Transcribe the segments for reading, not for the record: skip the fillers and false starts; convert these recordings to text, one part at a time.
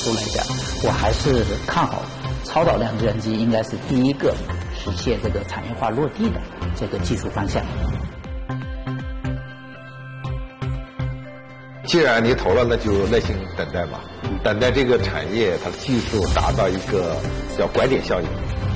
度来讲，我还是看好超导量子计算机应该是第一个实现这个产业化落地的这个技术方向。 既然你投了，那就耐心等待嘛，等待这个产业它的技术达到一个叫拐点效应。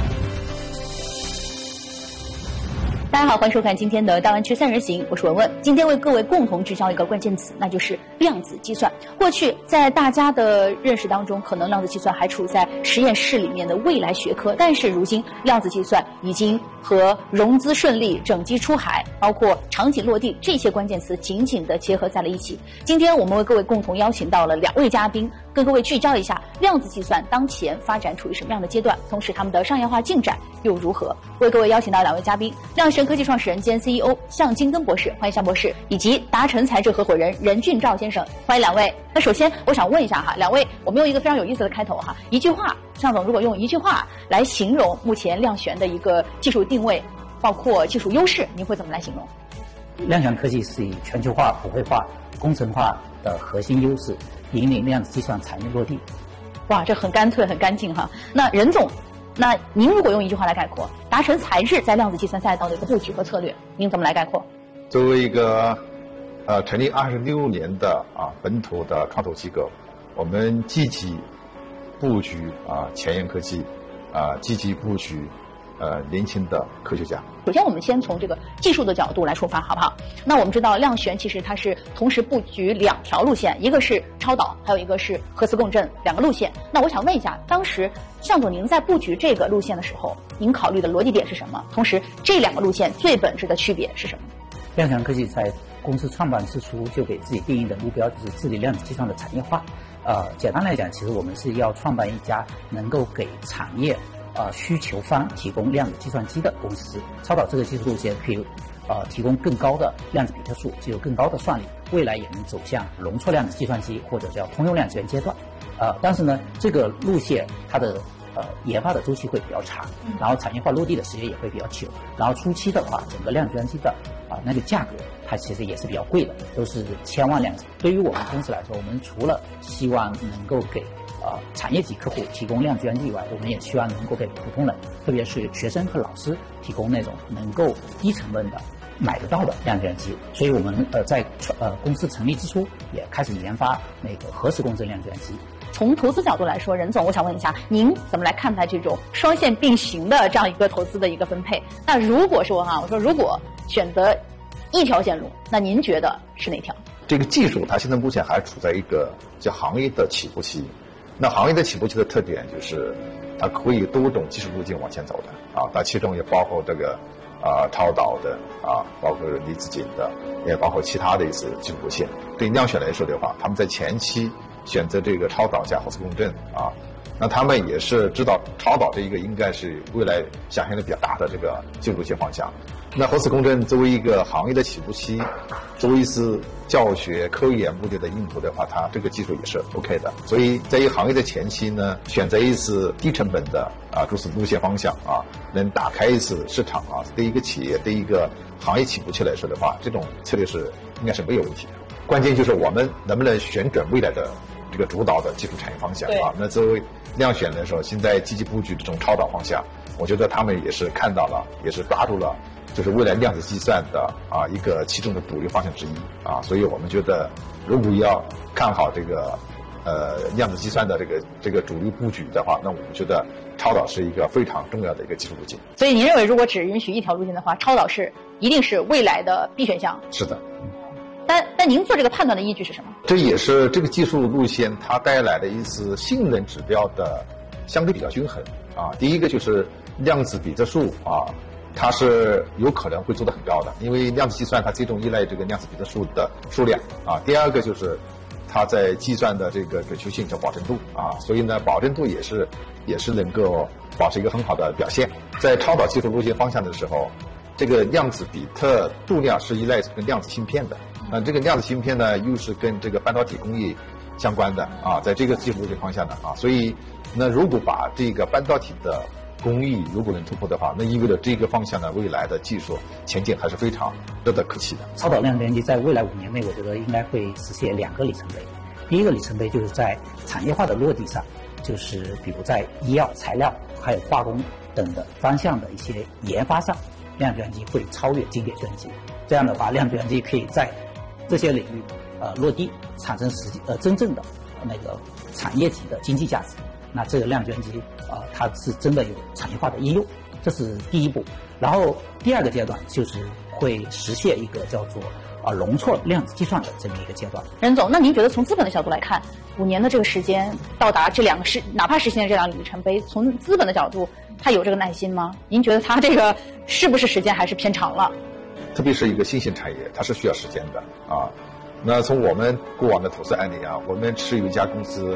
大家好，欢迎收看今天的大湾区3人行，我是文文。今天为各位共同聚焦一个关键词，那就是量子计算。过去在大家的认识当中，可能量子计算还处在实验室里面的未来学科，但是如今量子计算已经和融资顺利、整机出海，包括场景落地这些关键词紧紧地结合在了一起。今天我们为各位共同邀请到了2位嘉宾，跟各位聚焦一下量子计算当前发展处于什么样的阶段，同时他们的商业化进展又如何。为各位邀请到2位嘉宾，量神科技创始人兼 CEO 向金根博士，欢迎向博士，以及达成材智合伙人任俊兆先生，欢迎2位。那首先我想问一下哈，2位，我们用一个非常有意思的开头哈，一句话，向总如果用一句话来形容目前量玄的一个技术定位，包括技术优势，您会怎么来形容？ 量玄科技是以全球化、普惠化、工程化的核心优势，引领量子计算产业落地。 哇，这很干脆，很干净哈。那任总，那您如果用一句话来概括达成材智在量子计算赛道的一个布局和策略，您怎么来概括？ 作为一个成立26年的本土的创投机构，我们积极布局前沿科技，积极布局年轻的科学家。 首先我们先从这个技术的角度来出发好不好？那我们知道量玄其实它是同时布局2条路线，一个是超导，还有一个是核磁共振，2个路线。那我想问一下，当时向总您在布局这个路线的时候，您考虑的逻辑点是什么？同时这2个路线最本质的区别是什么？ 量玄科技在公司创办之初就给自己定义的目标就是治理量子计算的产业化。简单来讲，其实我们是要创办一家能够给产业需求方提供量子计算机的公司。超导这个技术路线可以提供更高的量子比特数，具有更高的算力，未来也能走向容错量子计算机或者叫通用量子计算阶段。但是呢，这个路线它的研发的周期会比较长，然后产业化落地的时间也会比较久，然后初期的话，整个量子计算机的那个价格它其实也是比较贵的，都是1000万量子。对于我们公司来说，我们除了希望能够给产业级客户提供量子计算机以外，我们也希望能够给普通人，特别是学生和老师提供那种能够低成本的买得到的量子计算机。所以我们在公司成立之初也开始研发那个核磁共振量子计算机。 从投资角度来说，任总，我想问一下，您怎么来看待这种双线并行的这样一个投资的一个分配？那如果说我说如果选择一条线路，那您觉得是哪条？ 这个技术它现在目前还处在一个叫行业的起步期。那行业的起步期的特点就是它可以多种技术路径往前走的它其中也包括这个超导的包括离子阱的，也包括其他的一些技术路线。对量玄来说的话，他们在前期选择这个超导加核磁共振那他们也是知道超导这一个应该是未来想象力比较大的这个技术路线方向。那核磁共振作为一个行业的起步期，作为一次教学科研目的的应付的话，它这个技术也是 OK 的。所以在一个行业的前期呢，选择一次低成本的就是路线方向能打开一次市场对一个企业对一个行业起步期来说的话，这种策略是应该是没有问题的。关键就是我们能不能选准未来的这个主导的技术产业方向那作为量玄来说，现在积极布局这种超导方向，我觉得他们也是看到了，也是抓住了就是未来量子计算的一个其中的主流方向之一所以我们觉得如果要看好这个量子计算的这个主流布局的话，那我们觉得超导是一个非常重要的一个技术路径。 所以您认为如果只允许一条路径的话，超导一定是未来的必选项？ 是的。 但您做这个判断的依据是什么？ 这也是这个技术路线它带来的一次性能指标的相对比较均衡第一个就是量子比特数它是有可能会做得很高的，因为量子计算它最终依赖这个量子比特数的数量第二个就是它在计算的这个准确性叫保证度所以呢保证度也是能够保持一个很好的表现。在超导技术路线方向的时候，这个量子比特度量是依赖这个量子芯片的这个量子芯片呢又是跟这个半导体工艺相关的在这个技术路线方向的所以那如果把这个半导体的工艺如果能突破的话，那意味着这个方向的未来的技术前景还是非常值得可期的。 超导量子计算机在未来5年内，我觉得应该会实现2个里程碑。 第一个里程碑就是在产业化的落地上，就是比如在医药、材料还有化工等的方向的一些研发上，量子计算机会超越经典计算机。这样的话，量子计算机可以在这些领域落地，产生真正的那个产业级的经济价值。那这个量子计算机它是真的有产业化的应用，这是第一步。然后第二个阶段就是会实现一个叫做容错量子计算的这么一个阶段。 任总，那您觉得从资本的角度来看，5年的这个时间到达这两个哪怕实现这两个里程碑，从资本的角度，它有这个耐心吗？您觉得它这个是不是时间还是偏长了？ 特别是一个新兴产业，它是需要时间的啊。那从我们过往的投资案例啊，我们持有一家公司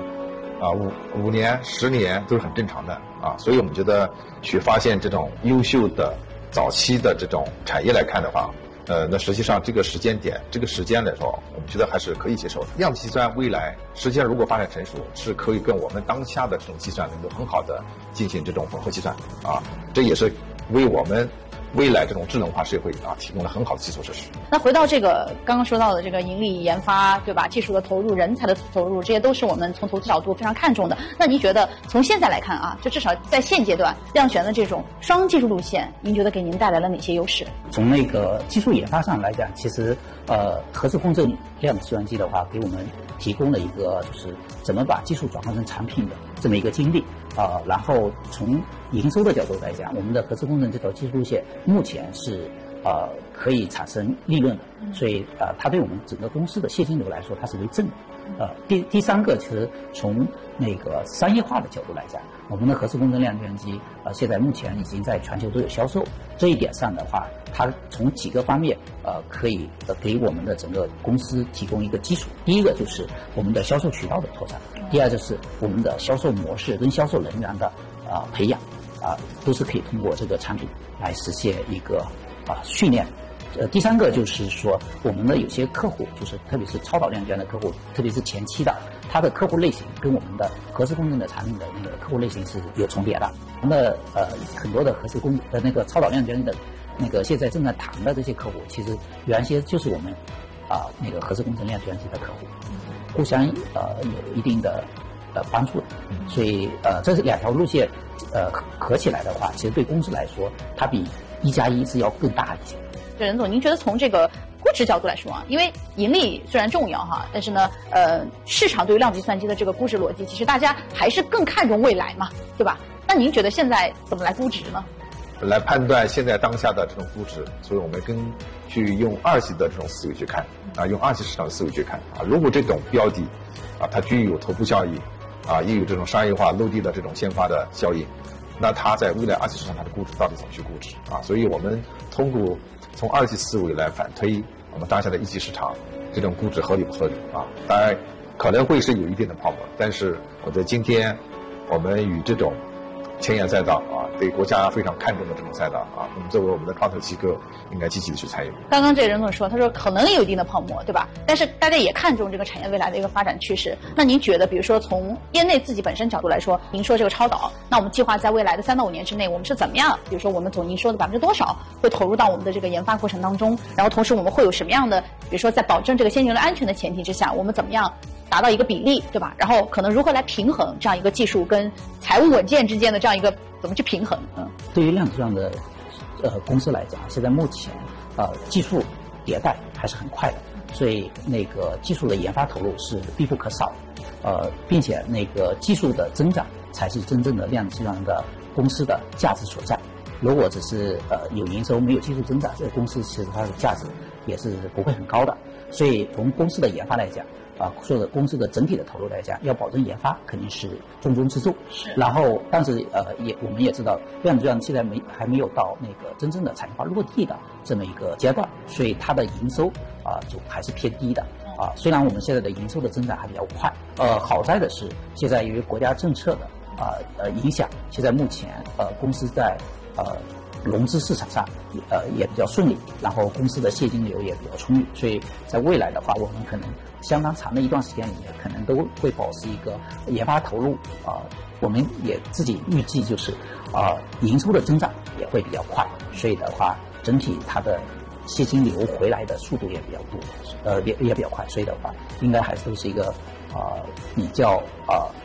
5年、10年都是很正常的啊。所以我们觉得去发现这种优秀的早期的这种产业来看的话，那实际上这个时间点、这个时间来说，我们觉得还是可以接受的。量子计算未来实际上如果发展成熟，是可以跟我们当下的这种计算能够很好的进行这种混合计算啊，这也是为我们未来这种智能化社会提供了很好的基础设施。 那回到这个刚刚说到的这个盈利研发，对吧？技术的投入、人才的投入，这些都是我们从投资角度非常看重的。那您觉得从现在来看啊，就至少在现阶段，量选的这种双技术路线，您觉得给您带来了哪些优势？ 从那个技术研发上来讲，其实核磁共振量子计算机的话，给我们提供了一个就是怎么把技术转换成产品的这么一个经历然后从营收的角度来讲，我们的核磁共振这条技术路线目前是可以产生利润的，所以它对我们整个公司的现金流来说，它是为正的。第三个，其实从那个商业化的角度来讲，我们的核磁共振量子计算机现在目前已经在全球都有销售。这一点上的话，它从几个方面可以给我们的整个公司提供一个基础。第一个就是我们的销售渠道的拓展，第二就是我们的销售模式跟销售人员的培养都是可以通过这个产品来实现一个训练。第三个就是说，我们的有些客户，就是特别是超导量计算的客户，特别是前期的，他的客户类型跟我们的核磁共振的产品的那个客户类型是有重叠的。我们的很多的核磁共那个超导量计算的那个现在正在谈的这些客户，其实原先就是我们那个核磁共振量计算机的客户，互相有一定的帮助的。所以这是两条路线合起来的话，其实对公司来说，它比1+1是要更大一些。 对，任总，您觉得从这个估值角度来说啊，因为盈利虽然重要哈，但是呢，市场对于量子计算机的这个估值逻辑，其实大家还是更看重未来嘛，对吧？那您觉得现在怎么来估值呢？ 来判断现在当下的这种估值，所以我们去用二级的这种思维去看用二级市场的思维去看如果这种标的它具有头部效应也有这种商业化落地的这种先发的效应，那它在未来二级市场它的估值到底怎么去估值所以我们通过从二级思维来反推我们当下的一级市场这种估值合理不合理当然可能会是有一定的泡沫，但是我觉得今天我们与这种前沿赛道对国家非常看重的这种赛道那么作为我们的创投机构，应该积极的去参与。 刚刚这个任总说，他说可能有一定的泡沫，对吧？但是大家也看重这个产业未来的一个发展趋势。那您觉得，比如说从业内自己本身角度来说，您说这个超导，那我们计划在未来的3到5年之内，我们是怎么样？比如说我们总营收的多少会投入到我们的这个研发过程当中，然后同时我们会有什么样的，比如说在保证这个先行的安全的前提之下，我们怎么样达到一个比例，对吧？然后可能如何来平衡这样一个技术跟财务稳健之间的这样一个怎么去平衡？ 对于量子计算的公司来讲，现在目前技术迭代还是很快的，所以那个技术的研发投入是必不可少并且那个技术的增长才是真正的量子计算的公司的价值所在。如果只是有营收没有技术增长，这个公司其实它的价值也是不会很高的。所以从公司的研发来讲或者公司的整体的投入来讲，要保证研发肯定是重中之重。然后但是我们也知道量子计算现在还没有到那个真正的产业化落地的这么一个阶段，所以它的营收就还是偏低的虽然我们现在的营收的增长还比较快好在的是现在由于国家政策的影响，现在目前公司在融资市场上也比较顺利，然后公司的现金流也比较充裕，所以在未来的话，我们可能相当长的一段时间里面，可能都会保持一个研发投入我们也自己预计就是营收的增长也会比较快，所以的话，整体它的现金流回来的速度也比较多也比较快，所以的话，应该还是一个比较